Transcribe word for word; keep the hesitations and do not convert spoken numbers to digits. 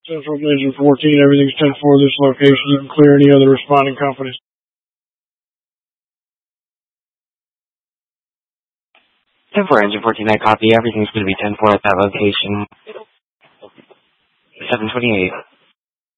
Central Engine fourteen, everything's ten four this location. You can clear any other responding companies. ten four Engine fourteen, I copy. Everything's going to be ten four at that location. seven twenty-eight.